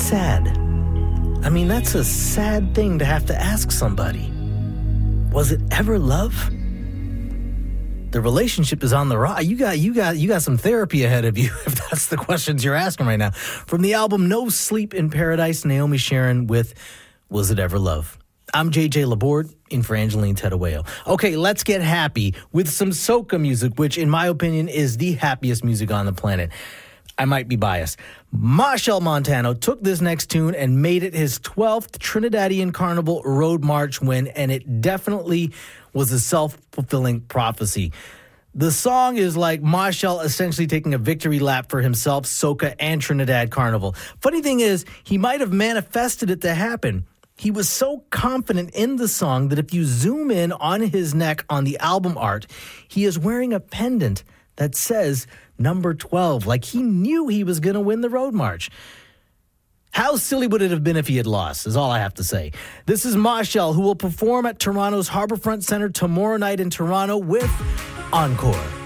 sad. I mean, that's a sad thing to have to ask somebody. Was it ever love? The relationship is on the rise. You got some therapy ahead of you if that's the questions you're asking right now. From the album No Sleep in Paradise, Naomi Sharon with Was It Ever Love? I'm JJ Laborde, in for Angeline Tedaweo. Okay, let's get happy with some soca music, which in my opinion is the happiest music on the planet. I might be biased. Machel Montano took this next tune and made it his 12th Trinidadian Carnival Road March win, and it definitely was a self-fulfilling prophecy. The song is like Machel essentially taking a victory lap for himself, soca, and Trinidad Carnival. Funny thing is, he might have manifested it to happen. He was so confident in the song that if you zoom in on his neck on the album art, he is wearing a pendant that says number 12, like he knew he was going to win the Road March. How silly would it have been if he had lost, is all I have to say. This is Machel, who will perform at Toronto's Harbourfront Centre tomorrow night in Toronto with Encore.